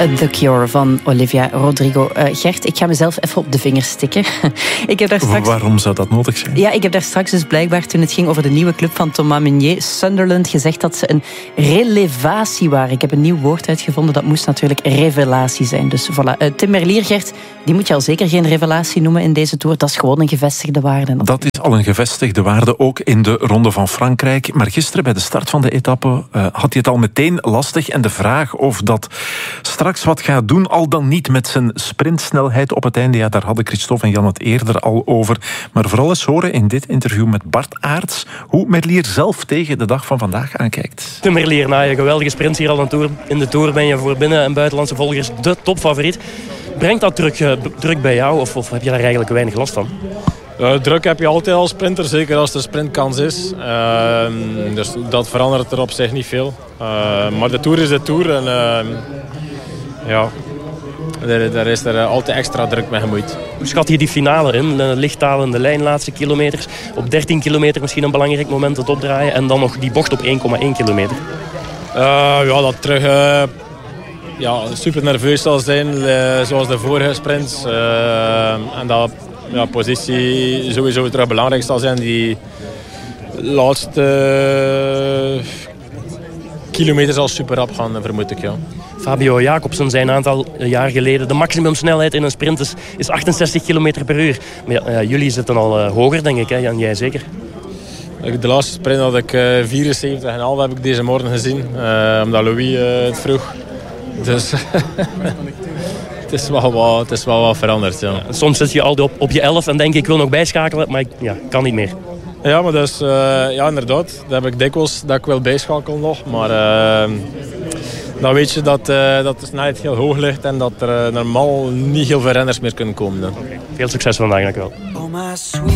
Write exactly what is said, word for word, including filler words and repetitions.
The Cure van Olivia Rodrigo. Uh, Gert, ik ga mezelf even op de vingers tikken. ik heb daar straks... Waarom zou dat nodig zijn? Ja, ik heb daar straks dus blijkbaar, toen het ging over de nieuwe club van Thomas Meunier, Sunderland, gezegd dat ze een relevatie waren. Ik heb een nieuw woord uitgevonden, dat moest natuurlijk revelatie zijn. Dus voilà. Uh, Tim Merlier, Gert, die moet je al zeker geen revelatie noemen in deze Tour. Dat is gewoon een gevestigde waarde. Dat is al een gevestigde waarde, ook in de Ronde van Frankrijk. Maar gisteren bij de start van de etappe uh, had hij het al meteen lastig. En de vraag of dat straks wat gaat doen, al dan niet met zijn sprintsnelheid op het einde, ja, daar hadden Christophe en Jan het eerder al over. Maar vooral eens horen in dit interview met Bart Aerts hoe Merlier zelf tegen de dag van vandaag aankijkt. De Merlier, na je geweldige sprint hier al aan tour. In de Tour ben je voor binnen- en buitenlandse volgers de topfavoriet. Brengt dat druk, uh, druk bij jou of, of heb je daar eigenlijk weinig last van? Uh, druk heb je altijd als sprinter, zeker als de sprintkans is. Uh, dus dat verandert er op zich niet veel. Uh, maar de Tour is de Tour en uh, ja, daar, daar is er altijd extra druk mee gemoeid. Hoe schat je die finale in? De lichtdalende lijn, laatste kilometers. Op dertien kilometer misschien een belangrijk moment het opdraaien en dan nog die bocht op één komma één kilometer. Uh, ja, dat terug uh, ja, super nerveus zal zijn, uh, zoals de vorige sprints. Uh, en dat ja, positie sowieso terug belangrijk zal zijn. Die laatste uh, kilometer zal super rap gaan, vermoed ik. Ja. Fabio Jacobsen zei een aantal jaar geleden, de maximumsnelheid in een sprint is, is achtenzestig kilometer per uur. Maar ja, uh, jullie zitten al uh, hoger, denk ik, hè? En jij zeker? De laatste sprint had ik uh, vierenzeventig komma vijf heb ik deze morgen gezien, uh, omdat Louis uh, het vroeg. Dus het, is wel wat, het is wel wat veranderd. Ja. Ja, soms zit je al op, op je elf en denk ik, ik wil nog bijschakelen, maar ik ja, kan niet meer. Ja, maar dus, uh, ja, inderdaad, dat heb ik dikwijls dat ik wil bijschakelen nog. Maar uh, dan weet je dat, uh, dat de snelheid heel hoog ligt en dat er uh, normaal niet heel veel renners meer kunnen komen. Dan. Okay. Veel succes vandaag, dank u wel.